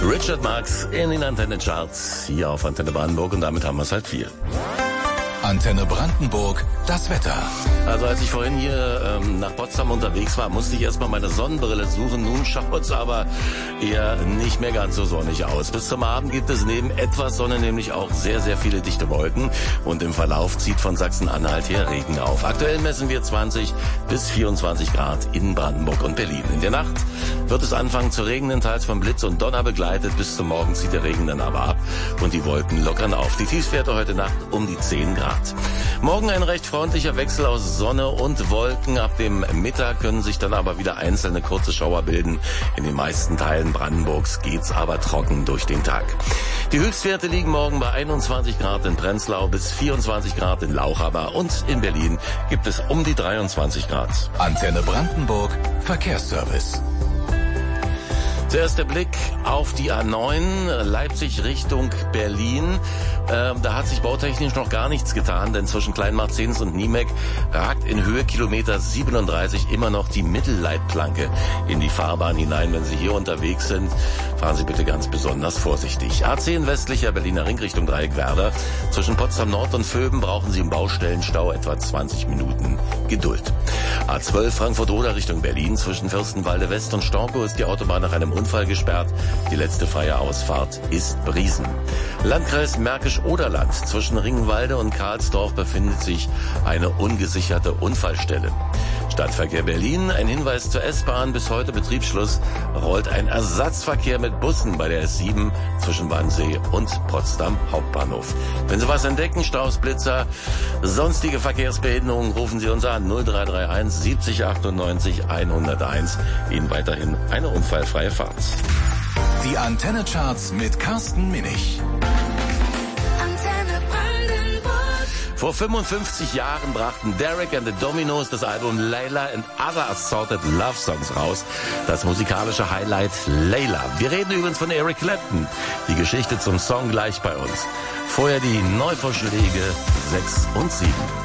Richard Marx in den Antenne Charts hier auf Antenne Brandenburg und damit haben wir es halt viel. Antenne Brandenburg, das Wetter. Also als ich vorhin hier nach Potsdam unterwegs war, musste ich erstmal meine Sonnenbrille suchen. Nun schaut es aber eher nicht mehr ganz so sonnig aus. Bis zum Abend gibt es neben etwas Sonne nämlich auch sehr, sehr viele dichte Wolken. Und im Verlauf zieht von Sachsen-Anhalt her Regen auf. Aktuell messen wir 20 bis 24 Grad in Brandenburg und Berlin. In der Nacht wird es anfangen zu regnen, teils von Blitz und Donner begleitet. Bis zum Morgen zieht der Regen dann aber ab und die Wolken lockern auf. Die Tiefstwerte heute Nacht um die 10 Grad. Morgen ein recht freundlicher Wechsel aus Sonne und Wolken. Ab dem Mittag können sich dann aber wieder einzelne kurze Schauer bilden. In den meisten Teilen Brandenburgs geht's aber trocken durch den Tag. Die Höchstwerte liegen morgen bei 21 Grad in Prenzlau bis 24 Grad in Lauchhammer und in Berlin gibt es um die 23 Grad. Antenne Brandenburg, Verkehrsservice. Zuerst der Blick auf die A9, Leipzig Richtung Berlin. Da hat sich bautechnisch noch gar nichts getan, denn zwischen Kleinmarzenz und Niemek ragt in Höhe Kilometer 37 immer noch die Mittelleitplanke in die Fahrbahn hinein. Wenn Sie hier unterwegs sind, fahren Sie bitte ganz besonders vorsichtig. A10 westlicher Berliner Ring Richtung Dreieckwerder. Zwischen Potsdam Nord und Vöben brauchen Sie im Baustellenstau etwa 20 Minuten Geduld. A12 Frankfurt-Oder Richtung Berlin. Zwischen Fürstenwalde West und Storkow ist die Autobahn nach einem Unfall gesperrt. Die letzte freie Ausfahrt ist Briesen. Landkreis Märkisch-Oderland. Zwischen Ringenwalde und Karlsdorf befindet sich eine ungesicherte Unfallstelle. Stadtverkehr Berlin. Ein Hinweis zur S-Bahn. Bis heute Betriebsschluss rollt ein Ersatzverkehr mit Bussen bei der S7 zwischen Wannsee und Potsdam Hauptbahnhof. Wenn Sie was entdecken, Staus, Blitzer, sonstige Verkehrsbehinderungen, rufen Sie uns an 0331 70 98 101. Ihnen weiterhin eine unfallfreie Fahrt. Die Antenne Charts mit Carsten Minich. Vor 55 Jahren brachten Derek and the Dominos das Album Layla and Other Assorted Love Songs raus. Das musikalische Highlight Layla. Wir reden übrigens von Eric Clapton. Die Geschichte zum Song gleich bei uns. Vorher die Neuvorschläge 6 und 7.